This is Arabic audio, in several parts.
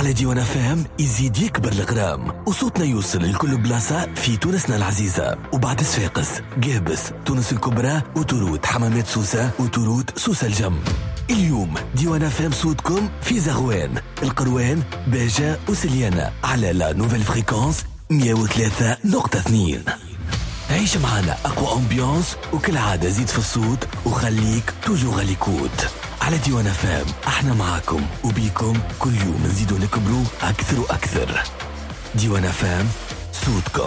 على ديوان فام يزيد يكبر الغرام وصوتنا يوصل لكل بلاصة في تونسنا العزيزة. وبعد صفاقس، قابس، تونس الكبرى، وتورود، حمامات سوسة، وتورود سوسة الجم. اليوم ديوان فام صوتكم في زغوان، القروان، باجة وسليانة على لا نوفيل فريكونس 103.2. عيش معنا أقوى أمبيانس وكل عادة زيد في الصوت وخليك توجو غاليكوت. على ديوان فام احنا معاكم وبيكم كل يوم نزيدوا نكبروا أكثر وأكثر. ديوان فام صوتكم.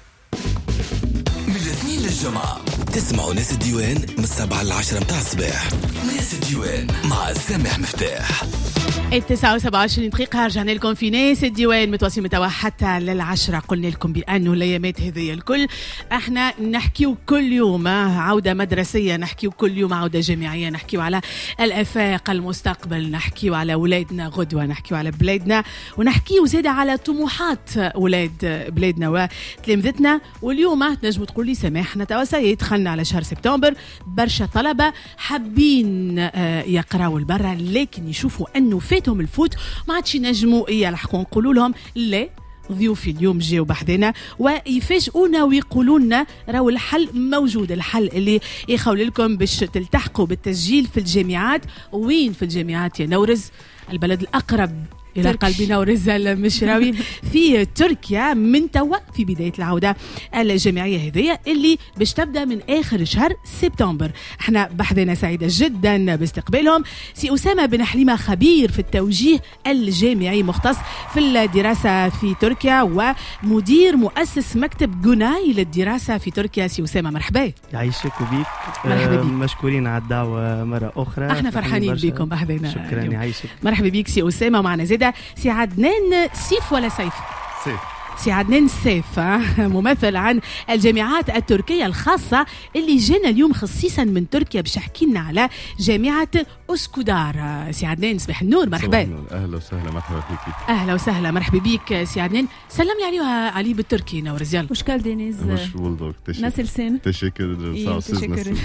من الاثنين للجمعة تسمعوا ناس الديوان من 7 ل 10 متاع الصباح. ناس الديوان مع سامح مفتاح. 9:27 دقيقة. رجعنا لكم في ناس الديوان متواصلين متوا حتى لل10. قلنا لكم بأنه الأيامات هذه الكل احنا نحكيو كل يوم عودة مدرسية، نحكيو كل يوم عودة جامعية، نحكيو على الآفاق، المستقبل، نحكيو على أولادنا غدوة، نحكيو على بلادنا، ونحكيو زيادة على طموحات أولاد بلادنا وتلامذتنا. واليوم تنجموا تقول لي سماحنا توا دخلنا على شهر سبتمبر، برشا طلبة حابين يقراوا البرة لكن يشوفوا أنه فاتهم الفوت ما عادش ينجموا يلحقوا. نقولوا لهم لا، ضيوفي اليوم جاوا بحذنا ويفاجئونا ويقولوا لنا راهو الحل موجود، الحل اللي يخول لكم باش تلتحقوا بالتسجيل في الجامعات. وين في الجامعات يا نورز؟ البلد الأقرب إلى قلبنا ورزال مشراوي في تركيا من توا في بداية العودة الجامعية هذه اللي باش تبدأ من آخر شهر سبتمبر. احنا بحذنا سعيدة جدا باستقبالهم سي أسامة بن حليمة، خبير في التوجيه الجامعي مختص في الدراسة في تركيا ومدير مؤسس مكتب جوناي للدراسة في تركيا. سي أسامة مرحبا. يعيشك وبيك. مرحبا بيك. مشكورين على الدعوة مرة أخرى. احنا فرحانين بكم بحذنا. شكرا. يعيشك. مرحبا بيك سي أسامة. معنا زيادة سي عدنان سيف ولا سيف؟ سيف. سي عدنان سيف، ممثل عن الجامعات التركية الخاصة اللي جانا اليوم خصيصا من تركيا باش يحكي لنا على جامعة أسكودار. سي عدنان صباح النور، مرحبا. أهلا وسهلا، مرحبا فيك. أهلا وسهلا، مرحبا بيك سي عدنان. سلم لي عليه بالتركي نورز يلا. Hoş geldiniz. Hoş bulduk. Nasılsın? Teşekkür ederim. Sağ ol. Siz nasılsınız?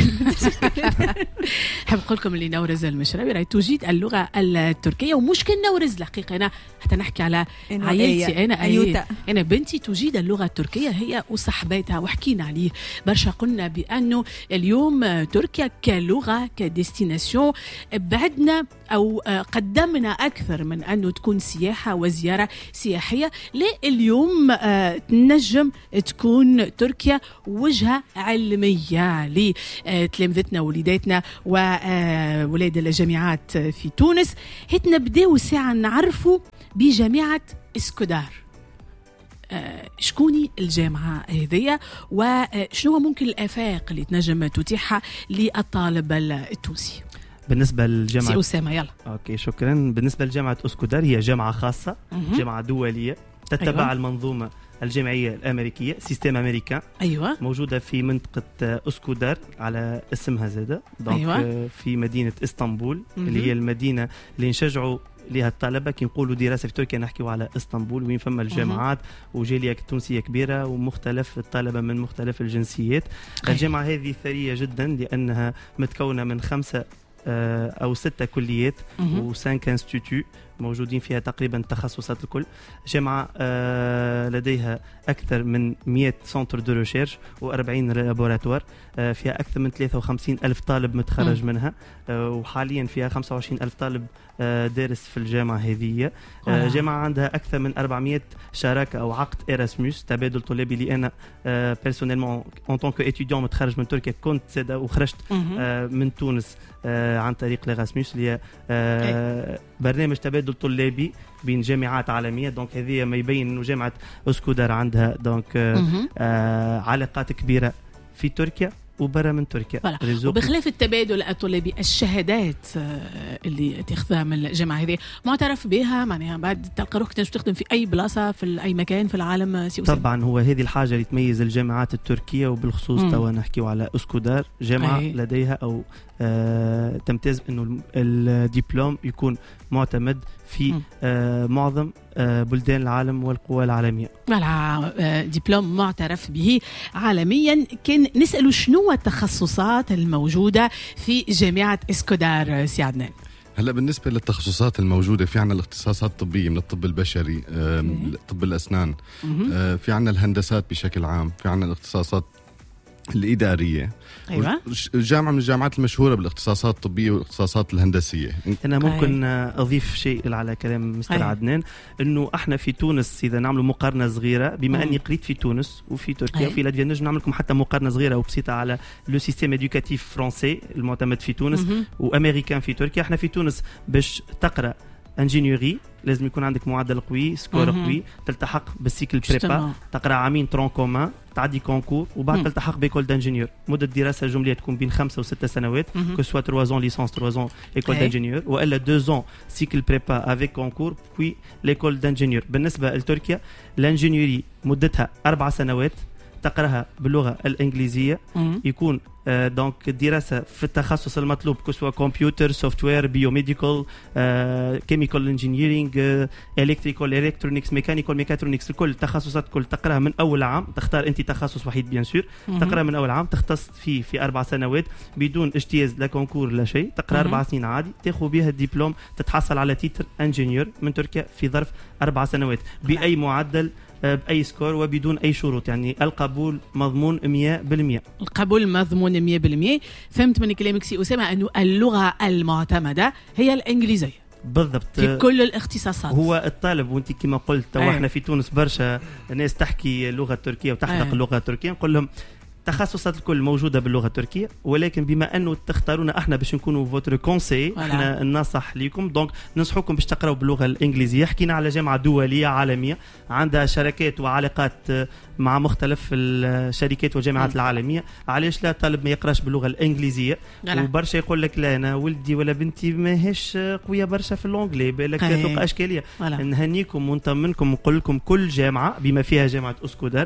حاب نقول لكم اللي نورز المشراوي راهي تجيد اللغة التركية، ومش كان نورز الحقيقة. أنا حتى نحكي على عائلتي، أنا بنتي تجيد اللغة التركية هي وصحباتها، وحكينا عليه برشا. قلنا بأنه اليوم تركيا كلغة كديستيناسيون بعدنا أو قدمنا أكثر من أنه تكون سياحة وزيارة سياحية. لا، اليوم تنجم تكون تركيا وجهة علمية لتلامذتنا ووليداتنا وولاد الجامعات في تونس. هيت نبداو ساعة نعرفوا بجامعة اسكودار. شكوني الجامعة هذه وشنو ممكن الآفاق اللي تنجم تتيحها للطالب التونسي؟ بالنسبة للجامعة سي أسامة يلا. أوكي شكرا. بالنسبة لجامعة أسكودار هي جامعة خاصة، جامعة دولية تتبع أيوة. المنظومة الجامعية الأمريكية، سيستم أمريكان. أيوة. موجودة في منطقة أسكودار على اسمها زادة. أيوة. في مدينة إسطنبول اللي هي المدينة اللي نشجعوا لها الطلبة كي نقولوا دراسة في تركيا نحكيوا على اسطنبول وين فما الجامعات وجالية تونسية كبيرة ومختلف الطلبة من مختلف الجنسيات. الجامعة هذه ثرية جدا لأنها متكونة من 5 أو 6 كليات و5 انستيتيو موجودين فيها تقريبا التخصصات الكل. جامعة لديها أكثر من 100 سنتر دو ريشيرش و40 لابوراتوار، فيها أكثر من 53 ألف طالب متخرج منها، وحاليا فيها 25 ألف طالب دارس في الجامعة هذه. جامعة عندها أكثر من 400 شراكة أو عقد إيراسموس، تبادل طلابي. اللي أنا بيرسونيلمون أون طونك إتيديون متخرج من تركيا كنت سادة وخرجت من تونس عن طريق الإيراسموس اللي هي برنامج تبادل طلابي بين جامعات عالمية. دونك هذه ما يبين إنه جامعة أسكودار عندها دونك علاقات كبيرة في تركيا وبرا من تركيا. وبخلاف التبادل الطلابي، الشهادات اللي تاخذها من الجامعة هذه معترف بها، معناها بعد تلقى روحك تنجم تخدم في أي بلاصة في أي مكان في العالم. طبعا هو هذه الحاجة اللي تميز الجامعات التركية، وبالخصوص توا نحكيو على أسكودار جامعة لديها أو تمتاز إنه الدبلوم يكون معتمد في معظم بلدان العالم والقوى العالمية. دبلوم معترف به عالميا. كان نسأله شنو التخصصات الموجودة في جامعة اسكودار سي عدنان؟ هلا بالنسبه للتخصصات الموجوده في عنا الاختصاصات الطبيه من الطب البشري، طب الاسنان، في عنا الهندسات بشكل عام، في عنا الاختصاصات الإدارية. أيوة. جامعة من الجامعات المشهورة بالاختصاصات الطبية والاختصاصات الهندسية. أنا ممكن أضيف شيء على كلام مستر عدنان، إنه إحنا في تونس إذا نعمل مقارنة صغيرة، بما أني قريت في تونس وفي تركيا وفي لاتفيا، نجم نعمل لكم حتى مقارنة صغيرة وبسيطة على لو سيستيم إدوكاتيف فرنسي المعتمد في تونس وأمريكان في تركيا. إحنا في تونس باش تقرأ انجينيوري لازم يكون عندك معدل قوي، سكور قوي، تلتحق بالسيكل بريبا، تقرا عامين ترون كومان، تعدي كونكور، وبعد تلتحق بيكول دانجينيور. مده دراسه جمليه تكون بين 5 و6 سنوات، كو سوا 3 ans ليسونس، 3 ans école d'ingénieur، والا 2 ans سيكل بريبا افيك كونكور بوي ليكول دانجينيور. بالنسبه لتركيا الانجينيوري مدتها 4 سنوات، تقراها باللغه الانجليزيه، يكون دونك الدراسه في التخصص المطلوب كسوا كمبيوتر، سوفتوير، بيوميديكال، كيميكال انجينيرينج، الكتريكال، الكترونيكس، ميكانيكال، ميكاترونيكس، الكل التخصصات كل تقراها من اول عام. تختار انت تخصص وحيد بيان سور، تقرا من اول عام، تختص فيه في 4 سنوات بدون اجتياز لا كونكور لا شيء، تقرا 4 سنين عادي، تاخذ بها الدبلوم، تتحصل على تيتر انجينيور من تركيا في ظرف 4 سنوات باي معدل، بأي سكور وبدون أي شروط. يعني القبول مضمون 100%. القبول مضمون 100%. فهمت من كلامك سي أسامة أنه اللغة المعتمدة هي الإنجليزية بالضبط في كل الاختصاصات. هو الطالب، وانت كما قلت احنا في تونس برشا ناس تحكي اللغة التركية وتحدق اللغة التركية، نقول لهم التخصصات الكل موجودة باللغة التركية، ولكن بما أنه تختارونا احنا باش نكونوا فوتر كونسي، احنا ننصح لكم، دونك ننصحوكم باش تقراوا باللغة الإنجليزية. حكينا على جامعة دولية عالمية عندها شراكات وعلاقات مع مختلف الشركات والجامعات العالمية. علاش لا طالب ما يقراش باللغة الإنجليزية؟ وبرشا يقول لك لا أنا ولدي ولا بنتي ماهيش قوية برشا في اللونجلي، بالك تلقى إشكالية. نهنيكم ونطمنكم ونقول لكم كل جامعة بما فيها جامعة أسكودر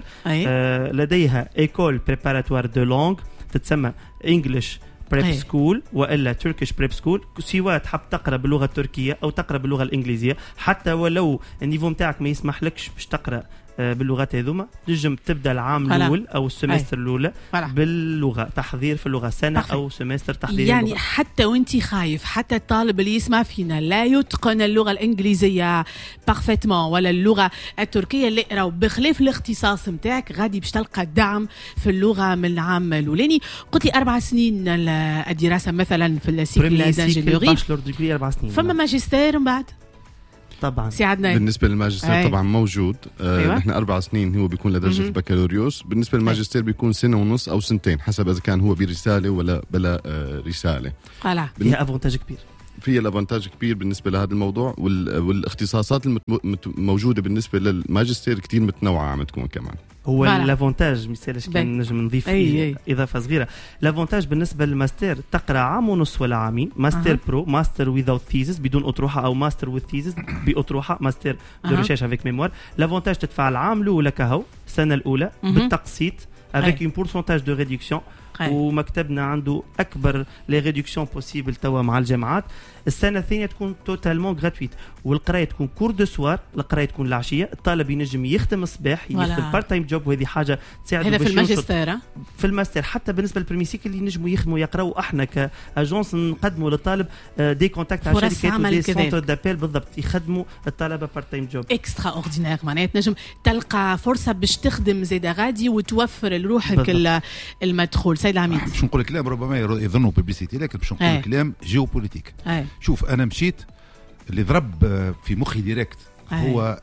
لديها إيكول بريباراتوار دو لونغ تتسمى انجلش بريب سكول والا تركيش بريب سكول، سواء تحب تقرا باللغه التركيه او تقرا باللغه الانجليزيه، حتى ولو النيفو نتاعك ما يسمحلكش باش تقرا باللغات هذوما، تنجم تبدا العام الاول او السمستر الاولى باللغه، تحضير في اللغه سنه او سمستر تحضير يعني اللغة. حتى وانت خايف، حتى الطالب اللي يسمع فينا لا يتقن اللغه الانجليزيه بارفيتمون ولا اللغه التركيه اللي راهو بخلاف الاختصاص نتاعك غادي باش تلقى دعم في اللغه من العام الاولاني. قلت لي 4 سنين الدراسه مثلا في السيكل دانجينيوري، باشلور ديجري 4 سنين، فما ماجستير من بعد طبعا. بالنسبه للماجستير طبعا موجود. نحن 4 سنين هو بيكون لدرجه البكالوريوس. بالنسبه للماجستير بيكون 1.5 سنة او 2 سنين حسب اذا كان هو برساله ولا بلا رساله. فيها افونتاج كبير، فيها الافونتاج كبير بالنسبه لهذا الموضوع. والاختصاصات الموجوده بالنسبه للماجستير كتير متنوعه عم تكون كمان. هو الافونتاج مثال كان نجم نضيف اضافه صغيره. الافونتاج بالنسبه للماستر تقرا عام ونص ولا عامين، ماستر برو، ماستر ويزاوت ثيسيس بدون اطروحه، او ماستر وذ ثيسيس باطروحه، ماستر دو ريشيرش افيك ميموار. الافونتاج تدفع العام الاولى كهو السنه الاولى بالتقسيط افيك اون بورسونتاج دو ريدكسيون، ومكتبنا عنده اكبر لي ريدكسيون بوسيبل توا مع الجامعات. السنه الثانيه تكون توتالمون غراتويت، والقرايه تكون كور دو سوار، القرايه تكون العشيه، الطالب ينجم يخدم الصباح، يخدم بارت تايم جوب، وهذه حاجه تساعده هذا في الماجستير. في الماستر حتى بالنسبه للبريمي سيكل اللي ينجموا يخدموا يقراوا، احنا كاجونس نقدموا للطالب دي كونتاكت على شركات ودي سنتر دابيل بالضبط يخدموا الطلبه بارت تايم جوب اكسترا اوردينير، معناها تنجم تلقى فرصه باش تخدم زيد غادي وتوفر لروحك المدخول. سيد العميد باش نقول كلام ربما يظنوا بوبليسيتي، لكن باش نقول كلام جيوبوليتيك. شوف انا مشيت اللي ضرب في مخي ديريكت هو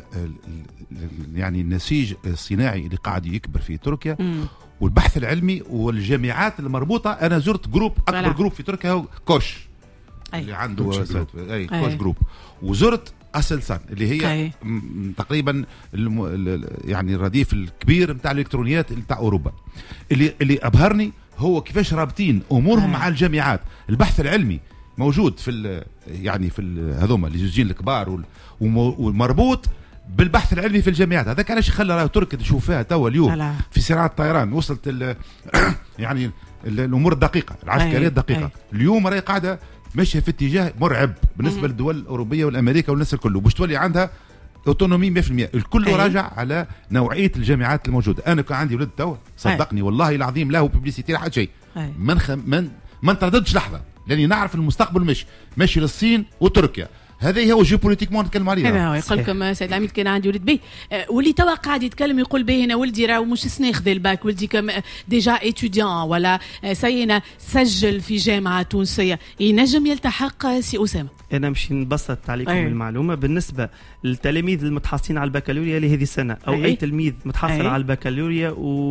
يعني النسيج الصناعي اللي قاعد يكبر في تركيا والبحث العلمي والجامعات المربوطه. انا زرت جروب اكبر جروب في تركيا هو كوش اللي عنده كوش جروب، وزرت أسلسان اللي هي تقريبا يعني الرديف الكبير نتاع الالكترونيات نتاع اوروبا. اللي ابهرني هو كيفاش رابطين امورهم مع الجامعات. البحث العلمي موجود في يعني في هذوما اللي زوجين الكبار ومربوط بالبحث العلمي في الجامعات. هذاك علاش خلى تركيا تشوف فيها توا اليوم في صناعه الطيران وصلت يعني الامور الدقيقه، العسكريه الدقيقه. اليوم راهي قاعده ماشيه في اتجاه مرعب بالنسبه للدول الاوروبيه والامريكا والناس الكل، باش تولي عندها اوتونومي 100%. الكل راجع على نوعيه الجامعات الموجوده. انا كان عندي ولد توا صدقني والله العظيم لا هو ببليسيتي لا حد شيء، ما نترددش لحظه لاني نعرف المستقبل ماشي للصين وتركيا. هذا هو جيوبوليتيكمون نتكلم عليه. هذا هو يقول لكم سيد العميد كان عندي ولد بيه واللي توا قاعد يتكلم يقول به هنا ولدي راه مش سناخذ الباك ولدي كم ديجا اتيديان ولا سينا سجل في جامعه تونسيه ينجم يلتحق سي اسامه. انا مش نبسط عليكم المعلومه بالنسبه للتلاميذ المتحصلين على البكالوريا لهذه السنه او اي تلميذ متحصل على البكالوريا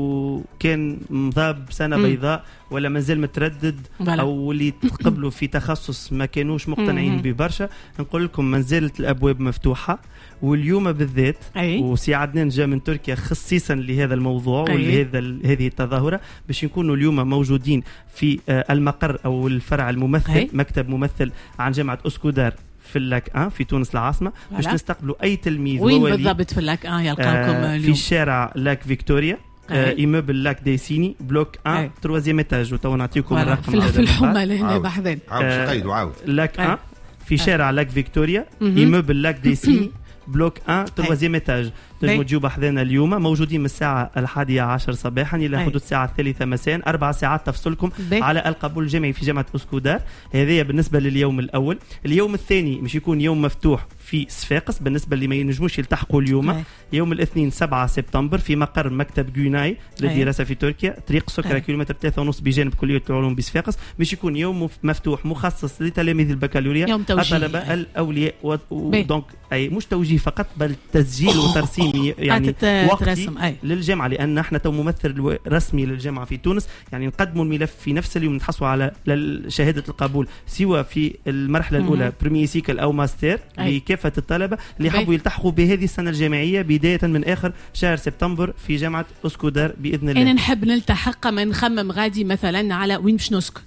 وكان مضاب سنه بيضاء ولا مازال متردد او اللي تقبلوا في تخصص ما كانوش مقتنعين ببرشا، نقول لكم ما زالت الابواب مفتوحه. واليوم بالذات وسي عدنان جاء من تركيا خصيصا لهذا الموضوع ولهذه التظاهره باش نكونوا اليوم موجودين في المقر او الفرع الممثل مكتب ممثل عن جامعه اسكودار في اللاك في تونس العاصمه باش نستقبلوا اي تلميذ. وين بالضبط في اللاك يلقاكم اليوم؟ في شارع لاك فيكتوريا ايموبل لاك ديسيني بلوك 1 تروازيام ايتاج وتو نعطيكم الرقم في الحمى لهنا بحذان عاود لاك 1 في شارع لاك فيكتوريا ايموبل لاك ديسيني بلوك 1 تروازيام ايتاج. تنجموا تجيو بحذانا اليوم موجودين من الساعة 11 صباحا إلى حدود الساعة 3 مساء 4 ساعات تفصلكم على القبول الجامعي في جامعة اسكودار. هذه بالنسبة لليوم الأول. اليوم الثاني مش يكون يوم مفتوح في صفاقس بالنسبة اللي ما ينجموش يلتحقوا اليوم. يوم الاثنين 7 سبتمبر في مقر مكتب جوناي للدراسة في تركيا طريق سكرة كيلومتر 3.5 بجانب كلية العلوم بصفاقس باش يكون يوم مفتوح مخصص لتلاميذ البكالوريا الطلبة الأولياء دونك أي مش توجيه فقط بل تسجيل وترسيم يعني وقتي للجامعة لأن احنا تو ممثل رسمي للجامعة في تونس يعني نقدموا الملف في نفس اليوم نتحصلوا على شهادة القبول سواء في المرحلة الأولى بريمي سيكل أو ماستر لكافة الطلبة اللي حبوا يلتحقوا بهذه السنة الجامعية بداية من آخر شهر سبتمبر في جامعة اسكودار بإذن الله. أنا نحب نلتحق ما نخمم غادي مثلا على وين باش نسكن.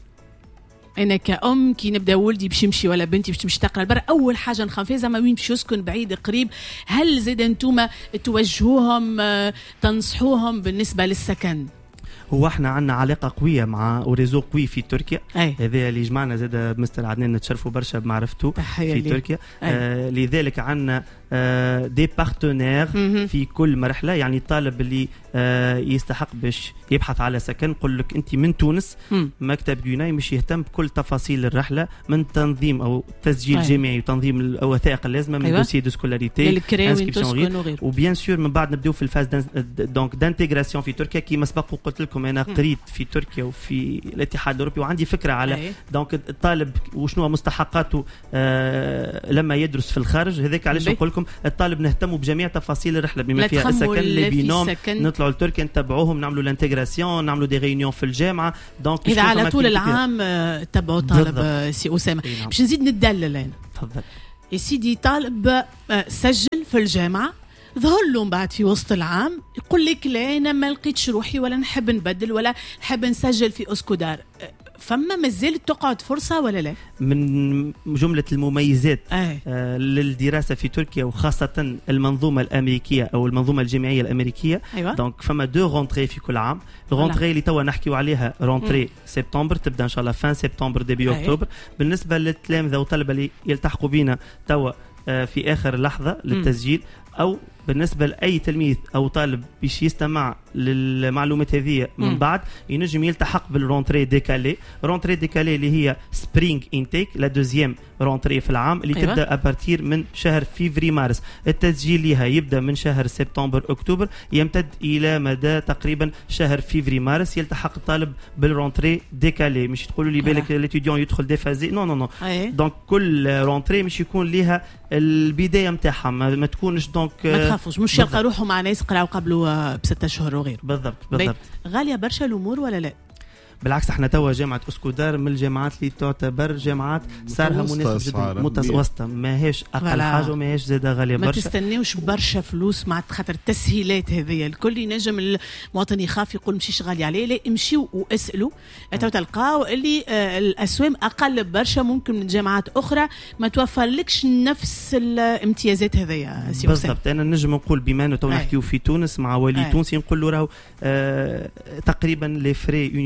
انا كأم كي نبدا ولدي باش يمشي ولا بنتي باش تمشي تقرا البر اول حاجه نخاف فيها زعما وين باش يسكن بعيد قريب. هل زيد انتوما توجهوهم تنصحوهم بالنسبه للسكن؟ هو احنا عندنا علاقه قويه مع وريزو قوي في تركيا هذا اللي جمعنا زاد مستر عدنان نتشرفوا برشا بمعرفته في تركيا. لذلك عندنا دي بارتنير في كل مرحله يعني الطالب اللي يستحق باش يبحث على سكن نقول لك انت من تونس مكتب جوناي مش يهتم بكل تفاصيل الرحله من تنظيم او تسجيل جامعي وتنظيم الوثائق اللازمه من دوسي دو سكولاريتي وبيان سور من بعد نبداو في الفاز دونك دانتيغراسيون في تركيا كيما سبق وقلت لكم انا قريت في تركيا وفي الاتحاد الاوروبي وعندي فكره على دونك الطالب وشنو مستحقاته لما يدرس في الخارج. هذاك علاش نقول لكم الطالب نهتم بجميع تفاصيل الرحله بما فيها السكن لي بينوم نطلعوا لتركيا نتبعوهم نعملوا الانتجراسيون نعملوا دي ريونيون في الجامعه دونك اذا على طول العام تبعوا طالب سي اسامه. باش نزيد ندلل انا تفضل يا سيدي. طالب سجل في الجامعه ظهر له بعد في وسط العام يقول لك لا انا ما لقيتش روحي ولا نحب نبدل ولا نحب نسجل في اسكودار، فما مازالت تقعد فرصه ولا لا؟ من جمله المميزات للدراسه في تركيا وخاصه المنظومه الامريكيه او المنظومه الجامعيه الامريكيه. دونك فما دو رونتري في كل عام. الرونتري اللي توا نحكيو عليها رونتري سبتمبر تبدا ان شاء الله فان سبتمبر ديبي اكتوبر. بالنسبه للتلامذه والطلبه اللي يلتحقوا بينا توا في اخر لحظه للتسجيل او بالنسبه لاي تلميذ او طالب باش يستمع للمعلومات هذه من بعد ينجم يلتحق بالرونتري ديكالي. رونتري ديكالي اللي هي سبرينغ انتيك لا دوزيام رونتري في العام اللي تبدا ابارتير من شهر فيفري مارس. التسجيل لها يبدا من شهر سبتمبر اكتوبر يمتد الى مدى تقريبا شهر فيفري مارس. يلتحق الطالب بالرونتري ديكالي مش تقولوا لي بالك الاتيديون يدخل ديفازي نو نو نو. دونك كل رونتري مش يكون لها البدايه نتاعها ما تكونش دونك ما تخافوش مش يلقى روحه مع ناس قراو قبله ب6 اشهر وغيره. بالضبط. غاليه برشا الامور ولا لا؟ بالعكس احنا توا جامعه اسكودار من الجامعات اللي تعتبر جامعات سعرها مناسب جدا متوسطه ماهيش اقل حاجه وماهيش زاده غاليه برشا. ما تستناوش برشا فلوس مع خاطر التسهيلات هذه الكل ينجم المواطن يخاف يقول مشيش غالي عليه. لا امشيوا واسالوا تلقاو اللي الاسوام اقل برشا ممكن من جامعات اخرى ما توفرلكش نفس الامتيازات هذيا. بالضبط. انا نجم نقول بما انه تو نحكيو في تونس مع والي تونسي نقول له راهو تقريبا لي فري يونيفرسيتي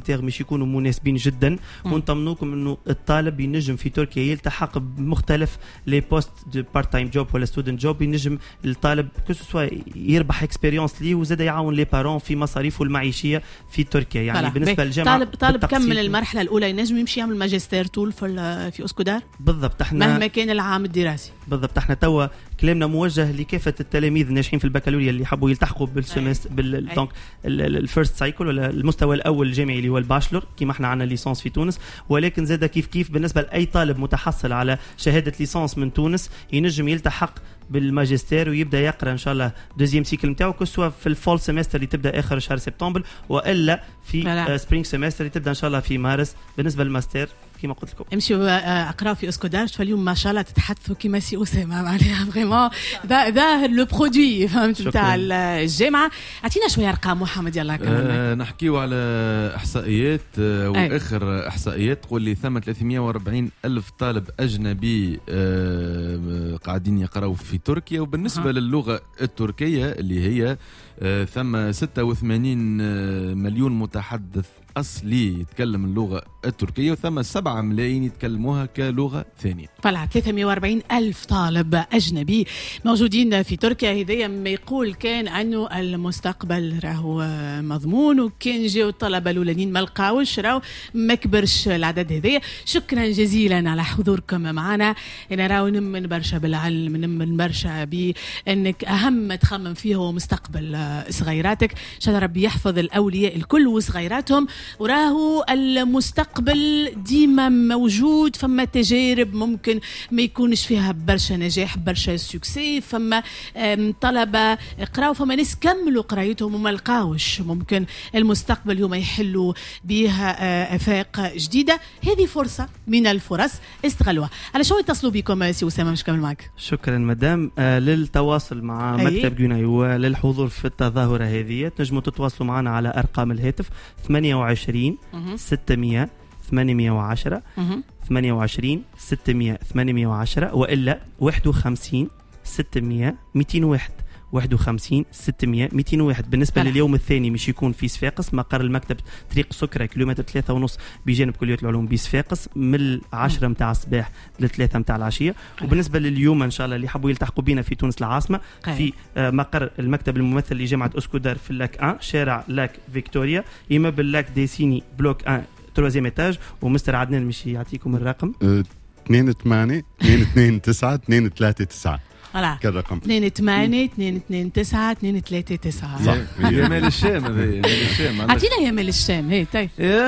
كريتير مش يكونوا مناسبين جدا، ونطمنوكم انه الطالب ينجم في تركيا يلتحق بمختلف لي بوست دو بارت تايم جوب ولا ستودنت جوب. ينجم الطالب كسوا يربح اكسبيريونس ليه وزاد يعاون لي بارون في مصاريفه المعيشيه في تركيا. يعني بالنسبه للجامعه طالب كمل المرحله الاولى ينجم يمشي يعمل ماجستير طول في اسكودار. بالضبط، احنا مهما كان العام الدراسي. بالضبط، احنا توا كلامنا موجه لكافه التلاميذ الناجحين في البكالوريا اللي يحبوا يلتحقوا بالسيمستر دونك الفيرست سايكل ولا المستوى الاول الجامعي اللي هو الباشلور كيما احنا عندنا ليسانس في تونس. ولكن زاد كيف بالنسبه لاي طالب متحصل على شهاده ليسانس من تونس ينجم يلتحق بالماجستير ويبدا يقرا ان شاء الله دوزيام سيكل نتاعو كسوا في الفول سيمستر اللي تبدا اخر شهر سبتمبر، والا في سبرينغ سيمستر اللي تبدا ان شاء الله في مارس. بالنسبه للماستر كما قلت لكم امشوا اقراوا في اسكودار. فاليوم ما شاء الله تتحدثوا كما سي اسامه معناها فريمون ظاهر لو برودوي فهمت نتاع الجامعه. اعطينا شويه ارقام محمد يلا نحكيو على احصائيات واخر احصائيات تقول لي ثم 340 الف طالب اجنبي قاعدين يقراوا في تركيا. وبالنسبه للغه التركيه اللي هي ثم 86 مليون متحدث أصلي يتكلم اللغة التركية وثم 7 ملايين يتكلموها كلغة ثانية. طلع 340 ألف طالب أجنبي موجودين في تركيا. هذا ما يقول كان أنه المستقبل راهو مضمون، وكان جاو الطلبة الأولانيين ما لقاوش راهو ما كبرش العدد هذايا. شكرا جزيلا على حضوركم معنا. أنا راهو نمن برشا بالعلم، نمن برشا بأنك أهم تخمم فيه هو مستقبل صغيراتك. إن شاء الله ربي يحفظ الأولياء الكل وصغيراتهم. وراهو المستقبل ديما موجود، فما تجارب ممكن ما يكونش فيها برشا نجاح برشا سوكسي، فما طلبة قراوا، فما ناس كملوا قرايتهم وما لقاوش ممكن المستقبل اليوم يحلوا بها آفاق جديدة. هذه فرصة من الفرص استغلوها. على شو يتصلوا بكم سي أسامة مش كمل معك؟ شكرا مدام. للتواصل مع مكتب جوناي وللحضور في التظاهرة هذه تنجموا تتواصلوا معنا على أرقام الهاتف 28 600 810 28 600 810 وإلا 51 600 201 51 600 201. بالنسبة لليوم الثاني مش يكون في صفاقس، مقر المكتب طريق سكرة كيلومتر 3.5 بجانب كلية العلوم بصفاقس من 10 متاع الصباح ل3 متاع العشية. وبالنسبة لليوم إن شاء الله اللي حبوا يلتحقوا بينا في تونس العاصمة في مقر المكتب الممثل لجامعة اسكودار في اللاك 1 شارع لاك فيكتوريا إما باللاك ديسيني بلوك 1 3 إيتاج. ومستر عدنان مش يعطيكم الرقم 28 229 239 كالرقم 28 229 239. يا مال الشام هذا، يا مال الشام اعطينا يا مال الشام هي طيب.